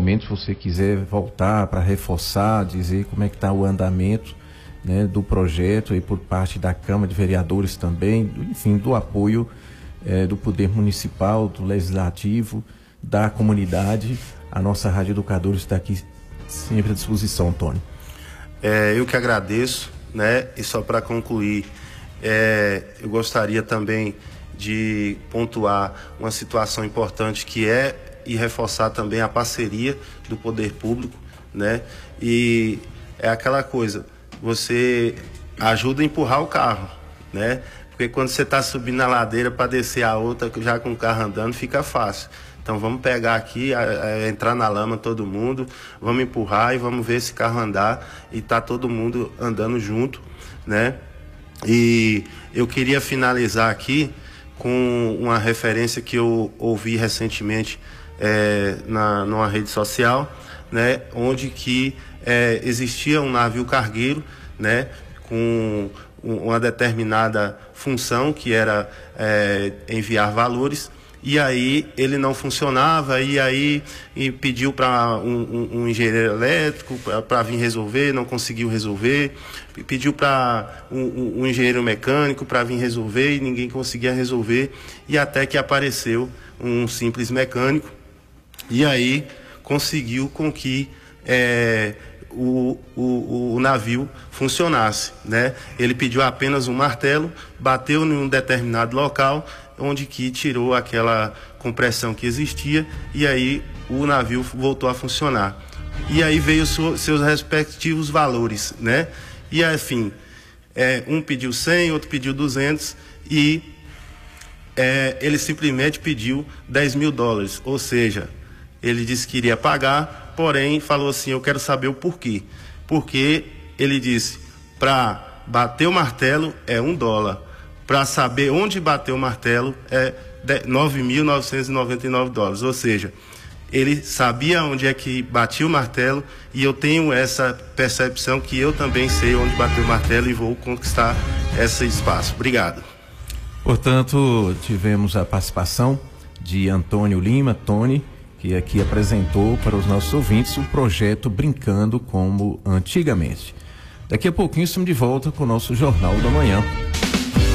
momento, se você quiser voltar para reforçar, dizer como é que está o andamento, né, do projeto e por parte da Câmara de Vereadores também, enfim, do apoio do Poder Municipal, do Legislativo, da comunidade. A nossa Rádio Educadores está aqui sempre à disposição, Tony. Eu que agradeço, né? E só para concluir, eu gostaria também de pontuar uma situação importante e reforçar também a parceria do poder público, né? E é aquela coisa, você ajuda a empurrar o carro, né? Porque quando você está subindo a ladeira para descer a outra, já com o carro andando, fica fácil. Então vamos pegar aqui, entrar na lama todo mundo, vamos empurrar e vamos ver esse carro andar e tá todo mundo andando junto, né? E eu queria finalizar aqui com uma referência que eu ouvi recentemente numa rede social, né? Onde que existia um navio cargueiro, né? Com uma determinada função que era enviar valores. E aí ele não funcionava, e pediu para um engenheiro elétrico para vir resolver, não conseguiu resolver, pediu para um engenheiro mecânico para vir resolver e ninguém conseguia resolver, e até que apareceu um simples mecânico, e aí conseguiu com que o navio funcionasse, né? Ele pediu apenas um martelo, bateu em um determinado local, onde que tirou aquela compressão que existia, e aí o navio voltou a funcionar. E aí veio seus respectivos valores, né? E assim, um pediu 100, outro pediu 200, e ele simplesmente pediu $10.000, ou seja, ele disse que iria pagar, porém falou assim, eu quero saber o porquê. Porque ele disse, para bater o martelo é $1, para saber onde bater o martelo é $9.999, ou seja, ele sabia onde é que batia o martelo, e eu tenho essa percepção que eu também sei onde bater o martelo e vou conquistar esse espaço. Obrigado. Portanto, tivemos a participação de Antônio Lima, Tony, que aqui apresentou para os nossos ouvintes o projeto Brincando Como Antigamente. Daqui a pouquinho estamos de volta com o nosso Jornal da Manhã.